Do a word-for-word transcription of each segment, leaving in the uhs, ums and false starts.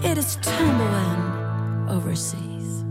It is tumbling overseas.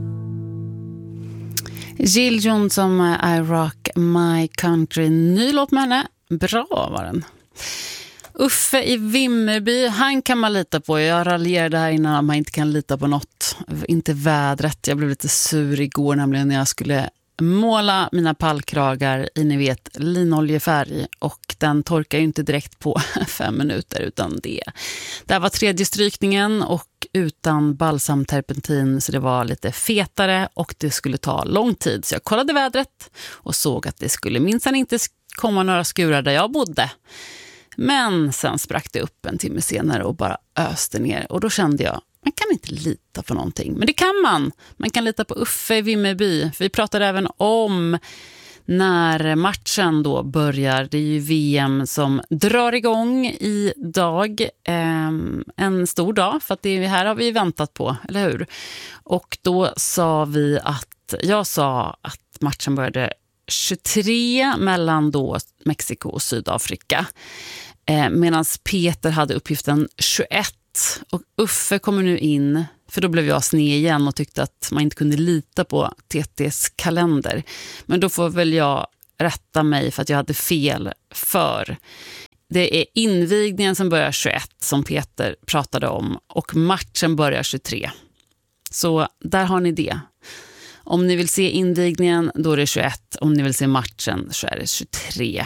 Jill Johnson, I Rock My Country. Ny låt med henne. Bra var den. Uffe i Vimmerby, han kan man lita på. Jag raljerade här innan att man inte kan lita på något. Inte vädret. Jag blev lite sur igår nämligen när jag skulle måla mina pallkragar i, ni vet, linoljefärg. Och den torkar ju inte direkt på fem minuter utan det. Det här var tredje strykningen och utan balsamterpentin, så det var lite fetare och det skulle ta lång tid. Så jag kollade vädret och såg att det skulle minsann inte komma några skurar där jag bodde. Men sen sprack det upp en timme senare och bara öste ner. Och då kände jag, man kan inte lita på någonting. Men det kan man. Man kan lita på Uffe i Vimmerby. För vi pratade även om när matchen då börjar. Det är ju V M som drar igång idag. Eh, en stor dag, för att det här har vi väntat på, eller hur? Och då sa vi att, jag sa att matchen började tjugotre mellan då Mexiko och Sydafrika. Eh, Medan Peter hade uppgiften tjugoett. Och Uffe kommer nu in, för då blev jag sned igen och tyckte att man inte kunde lita på T T:s kalender. Men då får väl jag rätta mig för att jag hade fel, för det är invigningen som börjar tjugoett som Peter pratade om och matchen börjar tjugotre. Så där har ni det. Om ni vill se invigningen, då är det tjugoett. Om ni vill se matchen, så är det tjugotre.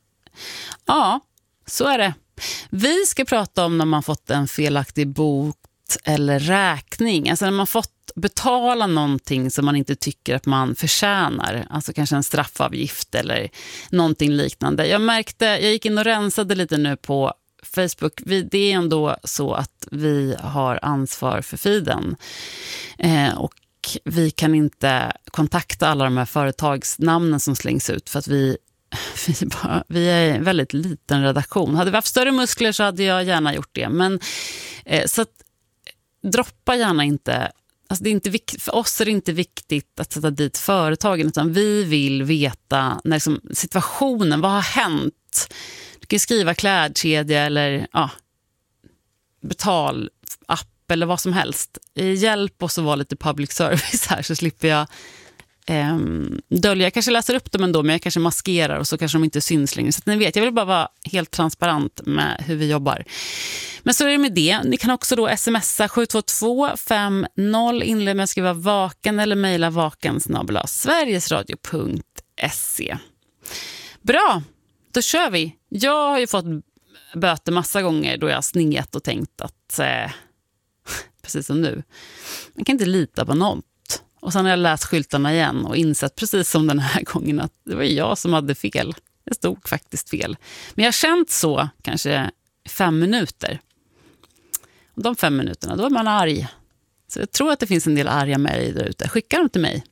Ja, så är det. Vi ska prata om när man fått en felaktig bot eller räkning. Alltså när man fått betala någonting som man inte tycker att man förtjänar. Alltså kanske en straffavgift eller någonting liknande. Jag märkte, jag gick in och rensade lite nu på Facebook. Vi, det är ändå så att vi har ansvar för feeden. Eh, och vi kan inte kontakta alla de här företagsnamnen som slängs ut för att vi Vi, bara, vi är en väldigt liten redaktion. Hade vi haft större muskler så hade jag gärna gjort det. Men eh, så att, droppa gärna inte. Alltså det är inte vikt, för oss är det inte viktigt att sätta dit företagen, utan vi vill veta när liksom, situationen, vad har hänt? Du kan skriva klädkedja eller ja, betalapp eller vad som helst. Hjälp oss att vara lite public service här, så slipper jag Um, dölja. Jag kanske läser upp dem ändå, men jag kanske maskerar och så kanske de inte syns längre. Så att ni vet, jag vill bara vara helt transparent med hur vi jobbar. Men så är det med det. Ni kan också då smsa sju två två fem noll, inled med att skriva vaken eller mejla vaken snabel-a sverigesradio punkt se. Bra, då kör vi. Jag har ju fått böter massa gånger då jag har sningat och tänkt att eh, precis som nu, man kan inte lita på någon. Och sen har jag läst skyltarna igen och insett precis som den här gången att det var jag som hade fel. Det stod faktiskt fel. Men jag har känt så kanske fem minuter. Och de fem minuterna, då är man arg. Så jag tror att det finns en del arga med dig där ute. Skicka dem till mig.